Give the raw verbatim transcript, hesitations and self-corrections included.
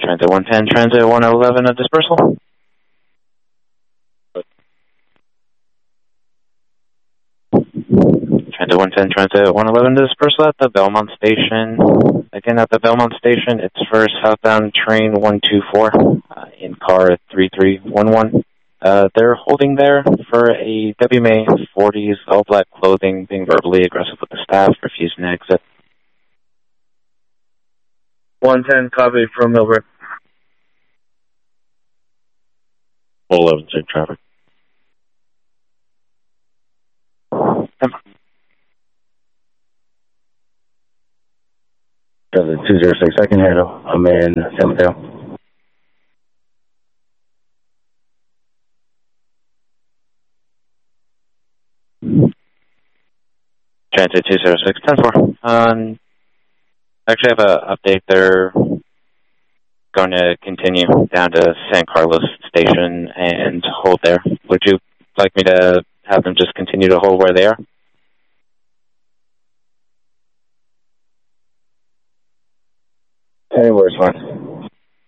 Transit one ten, Transit one eleven, a dispersal. Transit one ten, Transit one eleven, dispersal at the Belmont Station. Again, at the Belmont Station, it's for southbound train one two four, uh, in car three three one one. Uh, they're holding there for a W M A forties, all black clothing, being verbally aggressive with the staff, refusing to exit. one ten, copy from Millbrook. one eleven, same traffic. two zero six, I can handle. I'm in San Mateo. Transit two zero six, ten four. Um, actually, I have an update. They're going to continue down to San Carlos Station and hold there. Would you like me to have them just continue to hold where they are? Anywhere's fine.